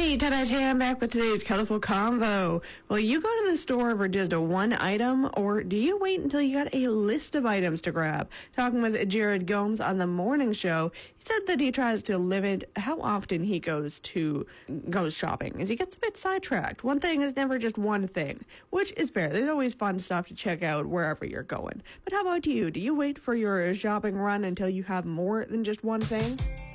Hey, Ta-da, I'm back with today's colorful convo. Will you go to the store for just a one item, or do you wait until you got a list of items to grab? Talking with Jared Gomes on the morning show, he said that he tries to limit how often he goes shopping, as he gets a bit sidetracked. One thing is never just one thing, which is fair. There's always fun stuff to check out wherever you're going. But how about you? Do you wait for your shopping run until you have more than just one thing?